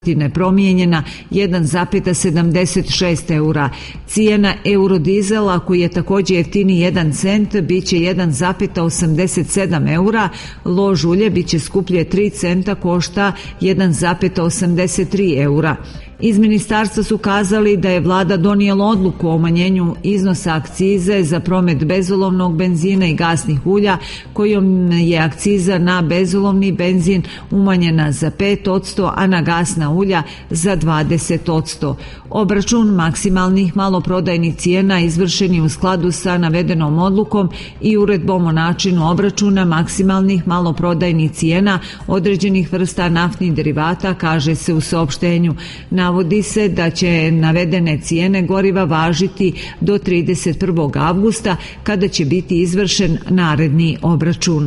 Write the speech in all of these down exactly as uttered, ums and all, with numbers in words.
nepromijenjena jedan zarez sedamdeset šest eura. Cijena eurodizela koji je također jeftiniji jedan cent bit će jedan zarez osamdeset sedam eura, lož ulje bit će skuplje tri centa, košta jedan zarez osamdeset tri eura. Iz ministarstva su kazali da je vlada donijela odluku o umanjenju iznosa akcize za promet bezolovnog benzina i gasnih ulja, kojom je akciza na bezolovni benzin umanjena za pet posto, a na gasna ulja za dvadeset posto. Obračun maksimalnih maloprodajnih cijena izvršen je u skladu sa navedenom odlukom i uredbom o načinu obračuna maksimalnih maloprodajnih cijena određenih vrsta naftnih derivata, kaže se u saopštenju. Navodi se da će navedene cijene goriva važiti do trideset prvog avgusta, kada će biti izvršen naredni obračun.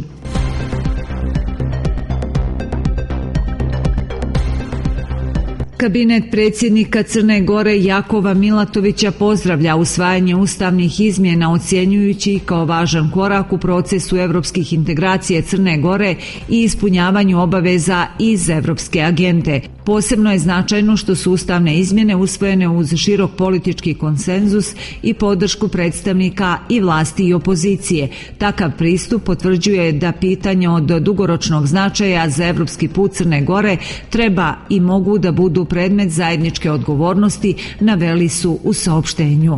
Kabinet predsjednika Crne Gore Jakova Milatovića pozdravlja usvajanje ustavnih izmjena, ocjenjujući kao važan korak u procesu evropskih integracija Crne Gore i ispunjavanju obaveza iz evropske agende. Posebno je značajno što su ustavne izmjene usvojene uz širok politički konsenzus i podršku predstavnika i vlasti i opozicije. Takav pristup potvrđuje da pitanje od dugoročnog značaja za evropski put Crne Gore treba i mogu da budu predmet zajedničke odgovornosti, naveli su u saopštenju.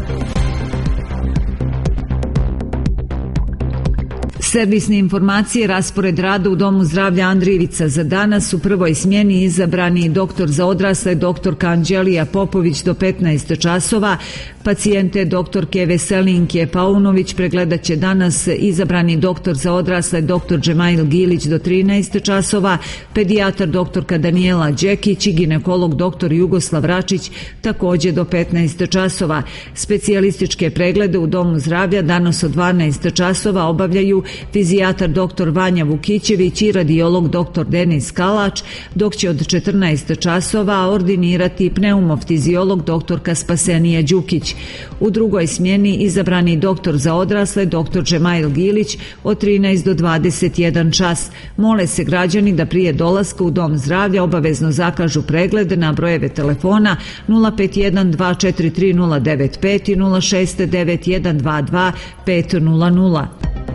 Servisne informacije, raspored rada u Domu zdravlja Andrijevica. Za danas u prvoj smjeni izabrani doktor za odrasle doktorka Anđelija Popović do petnaest časova. Pacijente doktorke Veselinke Paunović pregledat će danas izabrani doktor za odrasle doktor Džemail Gilić do trinaest časova, pedijatar doktorka Danijela Đekić i ginekolog doktor Jugoslav Račić također do petnaest časova. Specijalističke preglede u Domu zdravlja danas od dvanaest časova obavljaju fizijatar doktor Vanja Vukićević i radiolog doktor Denis Kalač, dok će od četrnaest časova ordinirati pneumoftiziolog doktorka Spasenija Đukić. U drugoj smjeni izabrani doktor za odrasle doktor Džemail Gilić od trinaest do dvadeset jedan čas. Mole se građani da prije dolaska u Dom zdravlja obavezno zakažu pregled na brojeve telefona nula pet jedan dva četiri tri nula devet pet i nula šest devet jedan dva dva pet nula nula.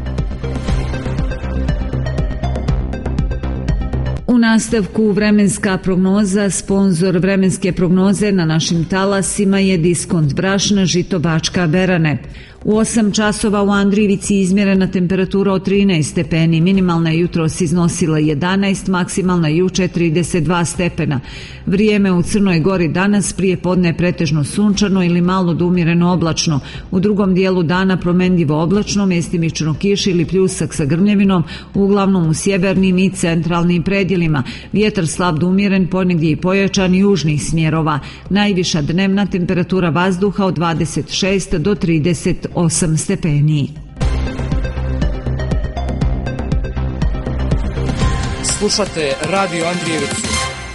U nastavku vremenska prognoza. Sponzor vremenske prognoze na našim talasima je Diskont brašna Žito Bačka Berane. U osam časova u Andrijevici izmjerena temperatura od trinaest stepeni, minimalna je jutros iznosila jedanaest, maksimalna juče trideset dva stepena. Vrijeme u Crnoj Gori danas prije podne pretežno sunčano ili malo do umjereno oblačno. U drugom dijelu dana promenljivo oblačno, mjestimično kiš ili pljusak sa grmljevinom, uglavnom u sjevernim i centralnim predjelima. Vjetar slab do umjeren, ponegdje i pojačan južnih smjerova. Najviša dnevna temperatura vazduha od dvadeset šest do trideset osam stepeni. Slušate Radio Andrijevicu.